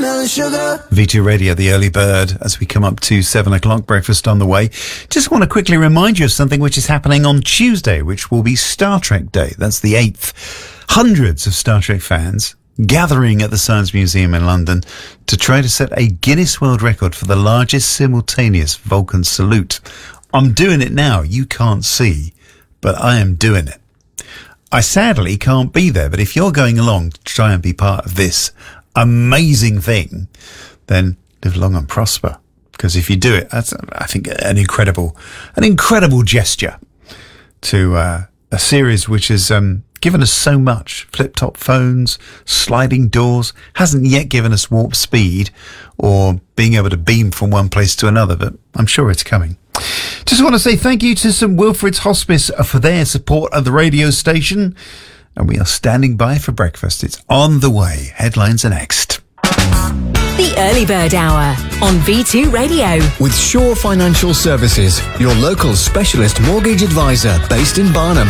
watermelon sugar. V2 Radio, the early bird, as we come up to 7 o'clock, breakfast on the way. Just want to quickly remind you of something which is happening on Tuesday, which will be Star Trek Day. That's the 8th. Hundreds of Star Trek fans gathering at the Science Museum in London to try to set a Guinness World Record for the largest simultaneous Vulcan salute. I'm doing it now. You can't see, but I am doing it. I sadly can't be there, but if you're going along to try and be part of this amazing thing, then live long and prosper. Because if you do it, that's, I think, an incredible gesture to a series which has given us so much. Flip-top phones, sliding doors, hasn't yet given us warp speed or being able to beam from one place to another, but I'm sure it's coming. Just want to say thank you to St Wilfrid's Hospice for their support of the radio station. And we are standing by for breakfast. It's on the way. Headlines are next. The Early Bird Hour on V2 Radio. With Shore Financial Services, your local specialist mortgage advisor based in Barnham.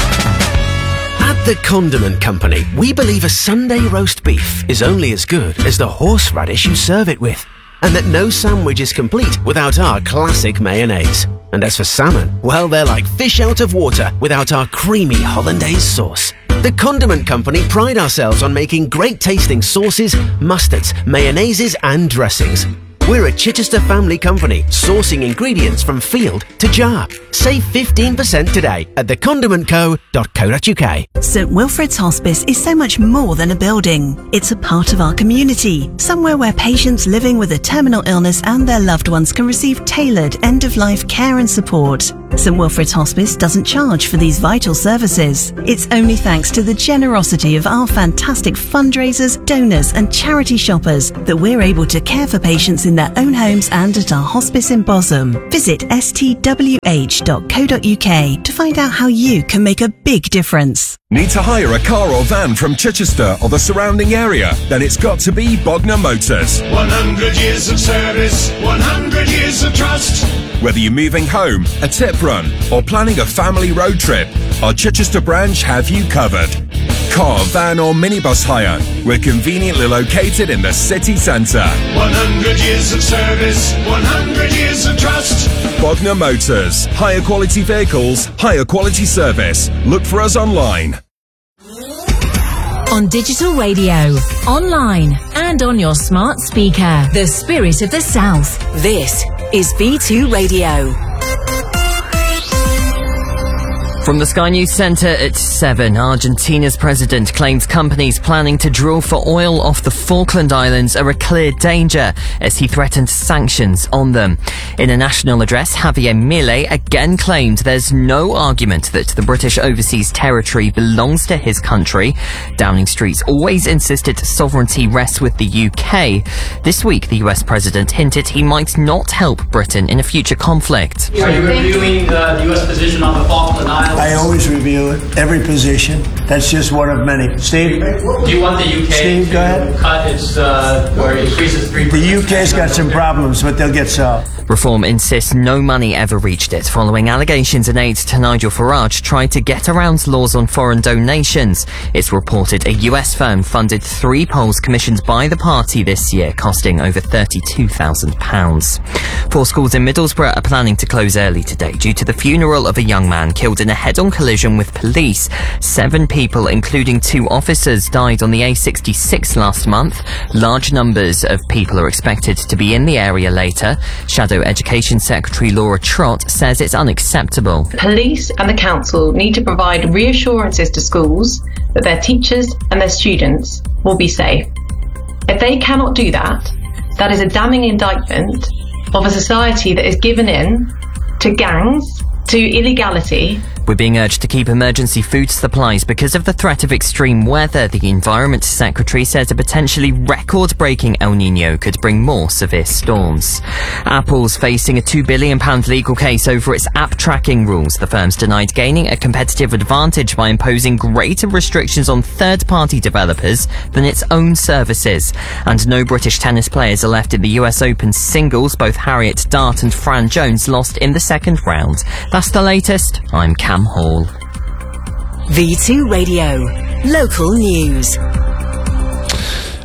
At the Condiment Company, we believe a Sunday roast beef is only as good as the horseradish you serve it with. And that no sandwich is complete without our classic mayonnaise. And as for salmon, well, they're like fish out of water without our creamy hollandaise sauce. The Condiment Company pride ourselves on making great tasting sauces, mustards, mayonnaises and dressings. We're a Chichester family company, sourcing ingredients from field to jar. Save 15% today at thecondimentco.co.uk. St Wilfrid's Hospice is so much more than a building. It's a part of our community, somewhere where patients living with a terminal illness and their loved ones can receive tailored end-of-life care and support. St Wilfrid's Hospice doesn't charge for these vital services. It's only thanks to the generosity of our fantastic fundraisers, donors and charity shoppers that we're able to care for patients in their own homes and at our hospice in Bosham. Visit stwh.co.uk to find out how you can make a big difference. Need to hire a car or van from Chichester or the surrounding area? Then it's got to be Bogner Motors. 100 years of service, 100 years of trust. Whether you're moving home, a tip run, or planning a family road trip, our Chichester branch have you covered. Car, van or minibus hire, we're conveniently located in the city centre. 100 years of service, 100 years of trust. Bogner Motors. Higher quality vehicles, higher quality service. Look for us online. On digital radio, online and on your smart speaker. The Spirit of the South. This is V2 Radio. From the Sky News Centre at 7, Argentina's president claims companies planning to drill for oil off the Falkland Islands are a clear danger as he threatened sanctions on them. In a national address, Javier Milei again claimed there's no argument that the British overseas territory belongs to his country. Downing Street's always insisted sovereignty rests with the UK. This week, the US president hinted he might not help Britain in a future conflict. Are you reviewing the US position on the Falkland Islands? I always review every position. That's just one of many. Steve? Do you want the UK Steve, go ahead. Cut its, or increases 3%? The UK's got some problems, but they'll get solved. Reform insists no money ever reached it, following allegations an aide to Nigel Farage tried to get around laws on foreign donations. It's reported a US firm funded 3 polls commissioned by the party this year, costing over £32,000. 4 schools in Middlesbrough are planning to close early today due to the funeral of a young man killed in a head-on collision with police. 7 people, including 2 officers, died on the A66 last month. Large numbers of people are expected to be in the area later. Shadow Education Secretary Laura Trott says it's unacceptable. Police and the council need to provide reassurances to schools that their teachers and their students will be safe. If they cannot do that, that is a damning indictment of a society that is given in to gangs, to illegality. We're being urged to keep emergency food supplies because of the threat of extreme weather. The Environment Secretary says a potentially record-breaking El Niño could bring more severe storms. Apple's facing a £2 billion legal case over its app tracking rules. The firm's denied gaining a competitive advantage by imposing greater restrictions on third-party developers than its own services. And no British tennis players are left in the US Open singles. Both Harriet Dart and Fran Jones lost in the second round. That's the latest. I'm Cam Hall. V2 Radio. Local news.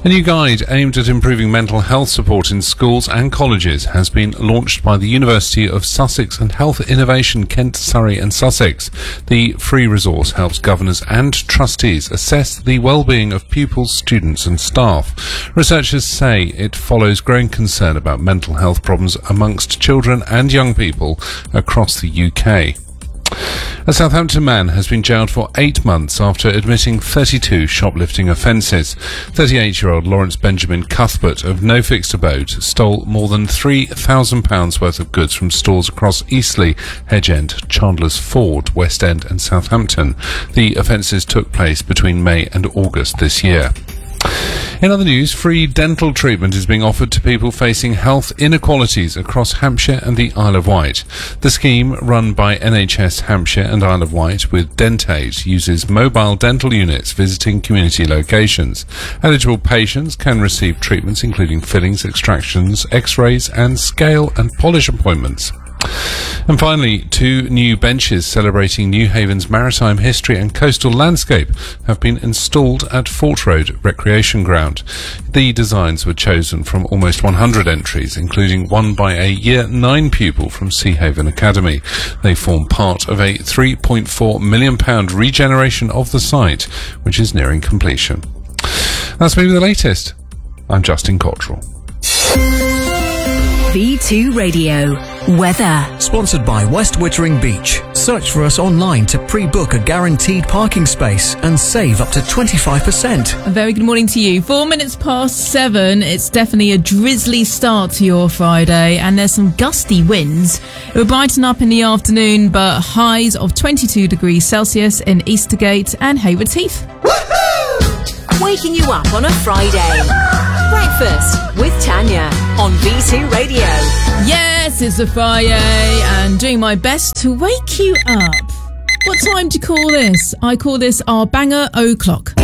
A new guide aimed at improving mental health support in schools and colleges has been launched by the University of Sussex and Health Innovation Kent, Surrey and Sussex. The free resource helps governors and trustees assess the well-being of pupils, students and staff. Researchers say it follows growing concern about mental health problems amongst children and young people across the UK. A Southampton man has been jailed for 8 months after admitting 32 shoplifting offences. 38-year-old Lawrence Benjamin Cuthbert of No Fixed Abode stole more than £3,000 worth of goods from stores across Eastleigh, Hedge End, Chandler's Ford, West End and Southampton. The offences took place between May and August this year. In other news, free dental treatment is being offered to people facing health inequalities across Hampshire and the Isle of Wight. The scheme, run by NHS Hampshire and Isle of Wight with Dentaid, uses mobile dental units visiting community locations. Eligible patients can receive treatments including fillings, extractions, x-rays and scale and polish appointments. And finally, 2 new benches celebrating New Haven's maritime history and coastal landscape have been installed at Fort Road Recreation Ground. The designs were chosen from almost 100 entries, including one by a Year 9 pupil from Seahaven Academy. They form part of a £3.4 million regeneration of the site, which is nearing completion. That's maybe the latest. I'm Justin Cottrell. V2 Radio. Weather. Sponsored by West Wittering Beach. Search for us online to pre-book a guaranteed parking space and save up to 25%. A very good morning to you. 4 minutes past 7. It's definitely a drizzly start to your Friday, and there's some gusty winds. It will brighten up in the afternoon, but highs of 22 degrees Celsius in Eastergate and Haywards Heath. Waking you up on a Friday. Breakfast with Tanya on V2 Radio. Yes, it's a Friday, and doing my best to wake you up. What time do you call this? I call this our banger o'clock.